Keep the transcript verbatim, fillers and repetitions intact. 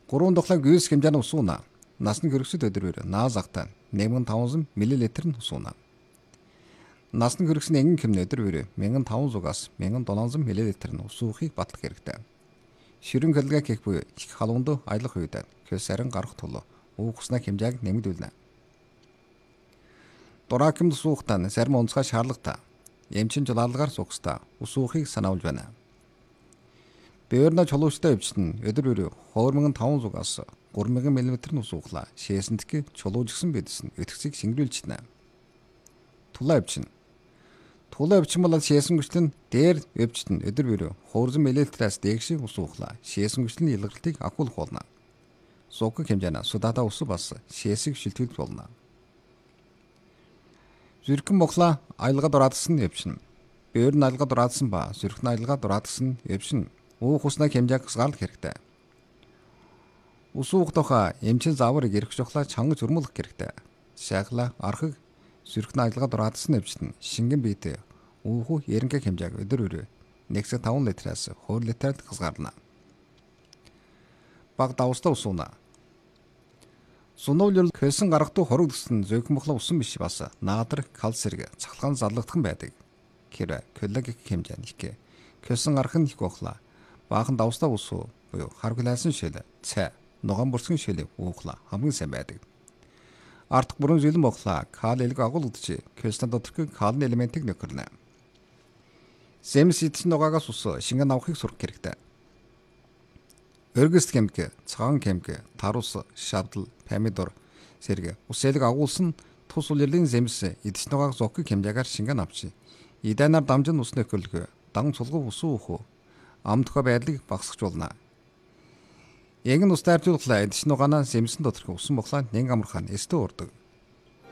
гурван тухлаг вирус хэмжээний ус ууна. Насны хөргөсөд өдөр наа загтаа нэг мянган таван зуун миллилитр нь ус ууна. Насны хөргөсний энгийн хэмнээ өдөр нэг мянган таван зуунаас нэг мянган долоон зуун миллилитр нь ус уухыг батлах хэрэгтэй. Ширэн хөлгөө хийх буюу их халуунд аялах үед хөлс арин гарах тул уух уснаа хэмжээг нэмэгдүүлнэ. Дуракимд ус уухтаа зарим онцгой шаардлагатай. Эмчин жолоолгаар суухстаа ус уухыг санаулж байна. Бэөрнө чулуучтай өвчтөн өдөр хоёр мянган таван зуунаас гурван мянган миллилитр нь ус ууглаа. Шээсэндх чулуужгсан бидсэн өтгцийг шингэрүүлчихнэ. Тулаа өвчин. Тулаа өвчин бол шээсэн гүчлэн дээр өвчтөн өдөр хоёр зуун миллилитраас дээш ус ууглаа. Шээсэн гүчлийн илралтыг агуулах болно. Суух хэмжээ судадаа ус бас шээсийг шилтгэж болно. Зүрхэн мохла аялга дураадсан өвчин. Бэөрн аялга дураадсан ба зүрхэн аялга дураадсан өвчин уух уснаа хэмжээг хязгаарлах хэрэгтэй. Ус уух тухай эмчин заавар гэрх жохлаа чангаж өрмөлөх хэрэгтэй. Шахла архаг зүрхэн аялга дураадсан өвчин шингэн биетэй уух ерөнхий хэмжээг өдөр нэг цагт таван литраас хоёр литрээр хязгаарлана. Баг давстаа ус ууна. Сунуулал хөлсөн гаргахдуу хорог төсөн зөөхөн мохла усан биш бас наадар калц зэрэг цахалгаан зарлагдхан байдаг. Кэр коллагик хэмжээ нэг. Хөлсөн гарах нь их бохла. Баахан давстаа ус уу буюу харгалаасан шил цай ногоон бүрсгэн шилийг уухла хамгийн сайн байдаг. Артх бүрэн зэлэн бохла кал элэг агуулгадж хөлсөн доторх калны элементийг нөхөрнө. Сэмс идэх ногоогоос ус шингэн авахыг сурах хэрэгтэй. Өргөс хэмг, цагаан хэмг, тарус, шавдал, помидор зэрэг ус элэг агуулсан тус улирлын зэмс идэж нугааг зохиг хэмжээгээр шингэн авчи. Идэнаар дамжин ус нөхөрлөгөө дан цулгав ус уух ам тохой байдлыг багасгах болно. Яг нь ус дайржуулахлаа идэж нугаанаа зэмсэн доторх усан бохлаа нэг амархан эстэ урдаг.